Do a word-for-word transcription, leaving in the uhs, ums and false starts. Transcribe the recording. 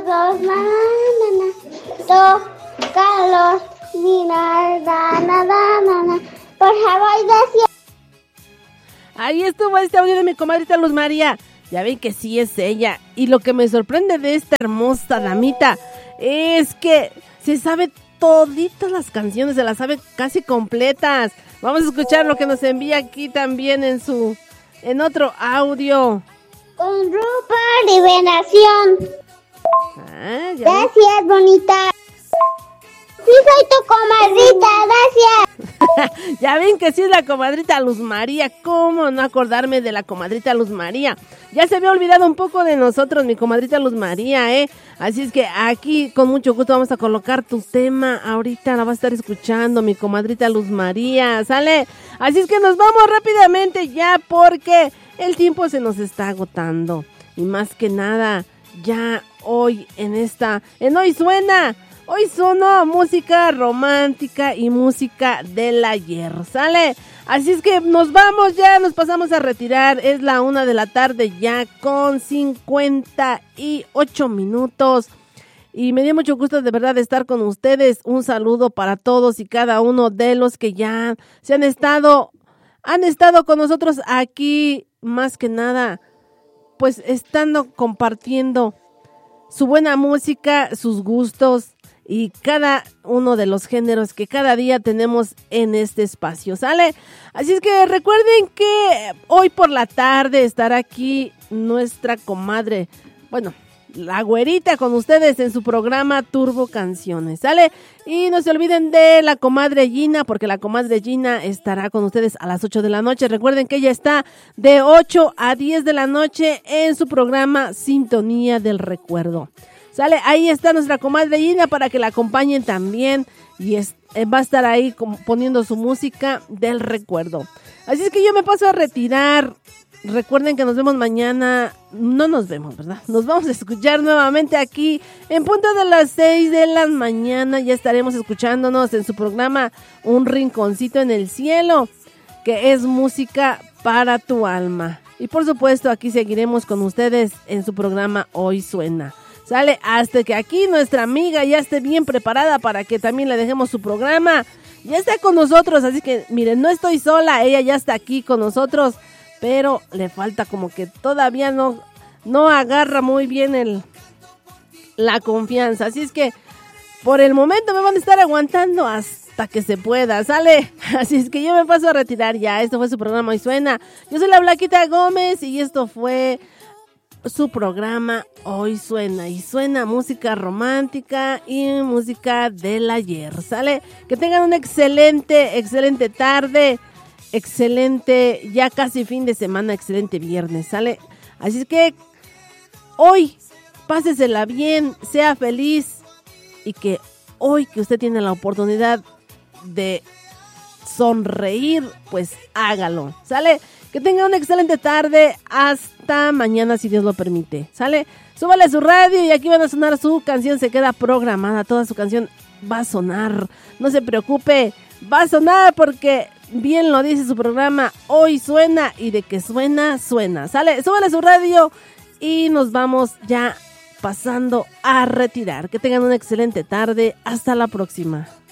los banana, tócalos, mira, na, na, na, na, na. Por favor, decía. Ahí estuvo este audio de mi comadrita Luz María. Ya ven que sí es ella. Y lo que me sorprende de esta hermosa damita es que se sabe toditas las canciones, se las sabe casi completas. Vamos a escuchar lo que nos envía aquí también en su, en otro audio. Con Rupa Liberación. Ah, ya gracias, ves. Bonita. Sí, soy tu comadrita, gracias. Ya ven que sí es la comadrita Luz María. ¿Cómo no acordarme de la comadrita Luz María? Ya se había olvidado un poco de nosotros, mi comadrita Luz María, ¿eh? Así es que aquí con mucho gusto vamos a colocar tu tema. Ahorita la va a estar escuchando mi comadrita Luz María, ¿sale? Así es que nos vamos rápidamente ya porque el tiempo se nos está agotando. Y más que nada, ya hoy en esta, en Hoy Suena... Hoy sonó música romántica y música del ayer, ¿sale? Así es que nos vamos ya, nos pasamos a retirar. Es la una de la tarde ya con cincuenta y ocho minutos. Y me dio mucho gusto de verdad de estar con ustedes. Un saludo para todos y cada uno de los que ya se han estado, han estado con nosotros aquí, más que nada, pues estando compartiendo su buena música, sus gustos. Y cada uno de los géneros que cada día tenemos en este espacio, ¿sale? Así es que recuerden que hoy por la tarde estará aquí nuestra comadre, bueno, la güerita con ustedes en su programa Turbo Canciones, ¿sale? Y no se olviden de la comadre Gina, porque la comadre Gina estará con ustedes a las ocho de la noche. Recuerden que ella está de ocho a diez de la noche en su programa Sintonía del Recuerdo. ¿Sale? Ahí está nuestra comadre Gina para que la acompañen también y es, eh, va a estar ahí poniendo su música del recuerdo. Así es que yo me paso a retirar. Recuerden que nos vemos mañana. No nos vemos, ¿verdad? Nos vamos a escuchar nuevamente aquí en punto de las seis de la mañana. Ya estaremos escuchándonos en su programa Un Rinconcito en el Cielo, que es música para tu alma. Y por supuesto aquí seguiremos con ustedes en su programa Hoy Suena. Sale hasta que aquí nuestra amiga ya esté bien preparada para que también le dejemos su programa. Ya está con nosotros, así que miren, no estoy sola, ella ya está aquí con nosotros, pero le falta como que todavía no, no agarra muy bien el, la confianza. Así es que por el momento me van a estar aguantando hasta que se pueda, ¿sale? Así es que yo me paso a retirar ya. Esto fue su programa Hoy Suena. Yo soy la Blanquita Gómez y esto fue su programa Hoy Suena, y suena música romántica y música del ayer, ¿sale? Que tengan una excelente, excelente tarde, excelente, ya casi fin de semana, excelente viernes, ¿sale? Así es que hoy, pásesela bien, sea feliz y que hoy que usted tiene la oportunidad de sonreír, pues hágalo, ¿sale? Que tenga una excelente tarde, hasta mañana si Dios lo permite, ¿sale? Súbale a su radio y aquí van a sonar su canción, se queda programada, toda su canción va a sonar, no se preocupe, va a sonar porque bien lo dice su programa Hoy Suena y de que suena, suena, ¿sale? Súbale a su radio y nos vamos ya pasando a retirar. Que tengan una excelente tarde, hasta la próxima.